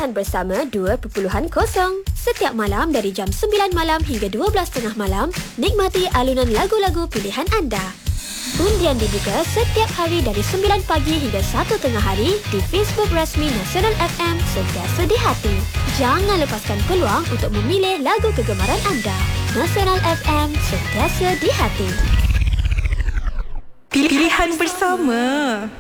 Pilihan Bersama 2.0. Setiap malam dari jam 9 malam hingga 12.30 malam, nikmati alunan lagu-lagu pilihan anda. Undian dibuka setiap hari dari 9 pagi hingga 1 tengah hari di Facebook rasmi Nasional FM, sentiasa di hati. Jangan lepaskan peluang untuk memilih lagu kegemaran anda. Nasional FM, sentiasa di hati. Pilihan Bersama.